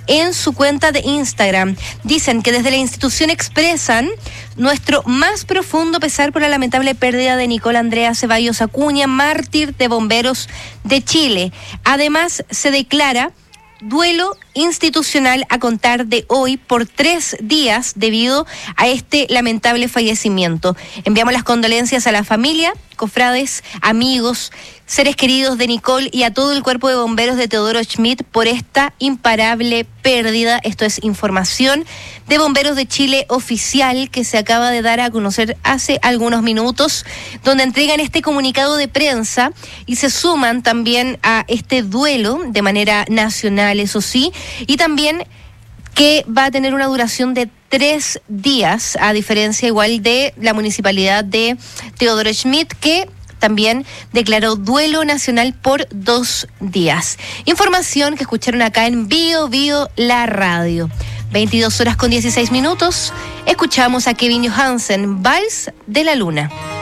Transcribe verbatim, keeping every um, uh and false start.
en su cuenta de Instagram. Dicen que desde la institución expresan nuestro más profundo pesar por la lamentable pérdida de Nicole Andrea Ceballos Acuña, mártir de Bomberos de Chile. Además, se declara duelo institucional a contar de hoy por tres días debido a este lamentable fallecimiento. Enviamos las condolencias a la familia, cofrades, amigos, seres queridos de Nicole y a todo el cuerpo de bomberos de Teodoro Schmidt por esta imparable pérdida. Esto es información de Bomberos de Chile oficial que se acaba de dar a conocer hace algunos minutos, donde entregan este comunicado de prensa y se suman también a este duelo de manera nacional, eso sí, y también que va a tener una duración de tres días, a diferencia igual de la municipalidad de Teodoro Schmidt, que también declaró duelo nacional por dos días. Información que escucharon acá en Bio Bio La Radio. veintidós horas con dieciséis minutos. Escuchamos a Kevin Johansen, Vals de la Luna.